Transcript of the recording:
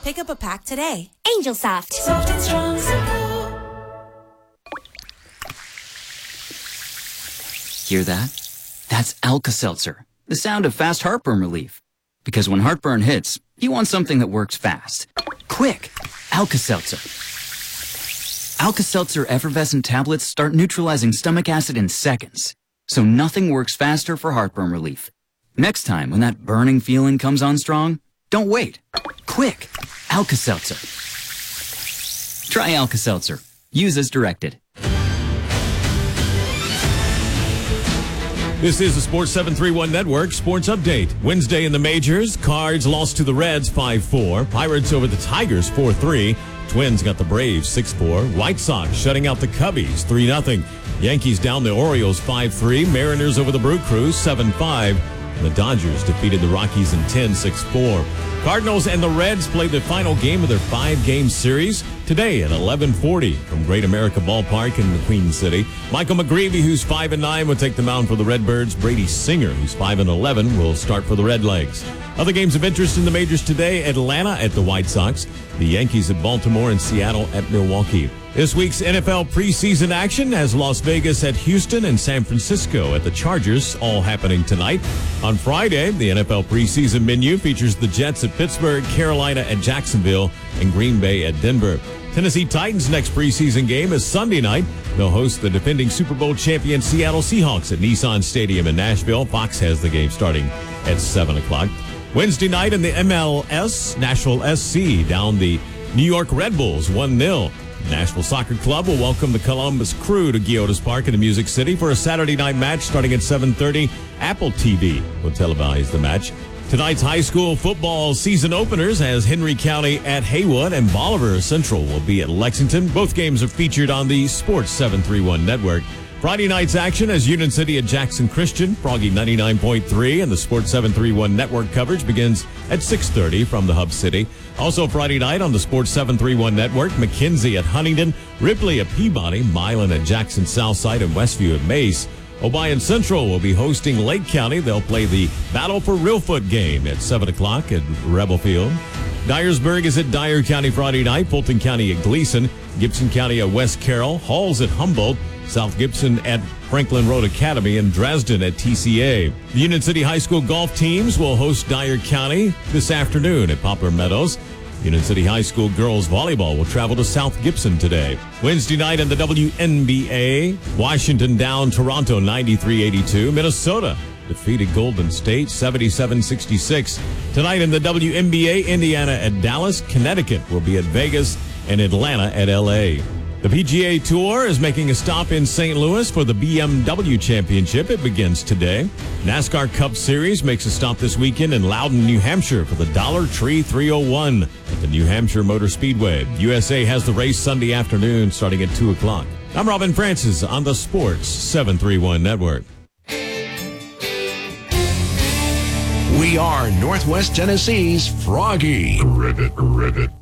Pick up a pack today. Angel Soft. Soft and strong, simple. Hear that? That's Alka-Seltzer, the sound of fast heartburn relief. Because when heartburn hits, you want something that works fast. Quick! Alka-Seltzer. Alka-Seltzer effervescent tablets start neutralizing stomach acid in seconds. So nothing works faster for heartburn relief. Next time when that burning feeling comes on strong, don't wait. Quick! Alka-Seltzer. Try Alka-Seltzer. Use as directed. This is the Sports 731 Network Sports Update. Wednesday in the majors, Cards lost to the Reds 5-4. Pirates over the Tigers 4-3. Twins got the Braves 6-4. White Sox shutting out the Cubbies 3-0. Yankees down the Orioles 5-3. Mariners over the Brew Crews 7-5. And the Dodgers defeated the Rockies in 10 6-4. Cardinals and the Reds played the final game of their 5-game series today at 11:40 from Great America Ballpark in the Queen City. Michael McGreevy, who's 5-9, will take the mound for the Redbirds. Brady Singer, who's 5-11, will start for the Redlegs. Other games of interest in the majors today: Atlanta at the White Sox, the Yankees at Baltimore, and Seattle at Milwaukee. This week's NFL preseason action has Las Vegas at Houston and San Francisco at the Chargers, all happening tonight. On Friday, the NFL preseason menu features the Jets at Pittsburgh, Carolina at Jacksonville, and Green Bay at Denver. Tennessee Titans' next preseason game is Sunday night. They'll host the defending Super Bowl champion Seattle Seahawks at Nissan Stadium in Nashville. Fox has the game starting at 7 o'clock. Wednesday night in the MLS, Nashville SC down the New York Red Bulls 1-0. Nashville Soccer Club will welcome the Columbus Crew to Geodis Park in the Music City for a Saturday night match starting at 7:30. Apple TV will televise the match. Tonight's high school football season openers as Henry County at Haywood and Bolivar Central will be at Lexington. Both games are featured on the Sports 731 Network. Friday night's action as Union City at Jackson Christian, Froggy 99.3, and the Sports 731 Network coverage begins at 6:30 from the Hub City. Also Friday night on the Sports 731 Network, McKenzie at Huntington, Ripley at Peabody, Milan at Jackson Southside, and Westview at Mace. Obion Central will be hosting Lake County. They'll play the Battle for Reelfoot game at 7 o'clock at Rebel Field. Dyersburg is at Dyer County Friday night, Fulton County at Gleason, Gibson County at West Carroll, Halls at Humboldt, South Gibson at Franklin Road Academy, and Dresden at TCA. The Union City High School golf teams will host Dyer County this afternoon at Poplar Meadows. Union City High School girls volleyball will travel to South Gibson today. Wednesday night in the WNBA, Washington down Toronto 93-82. Minnesota defeated Golden State 77-66. Tonight in the WNBA, Indiana at Dallas, Connecticut will be at Vegas, and Atlanta at LA. The PGA Tour is making a stop in St. Louis for the BMW Championship. It begins today. NASCAR Cup Series makes a stop this weekend in Loudon, New Hampshire for the Dollar Tree 301 at the New Hampshire Motor Speedway. USA has the race Sunday afternoon starting at 2 o'clock. I'm Robin Francis on the Sports 731 Network. We are Northwest Tennessee's Froggy. Ribbit.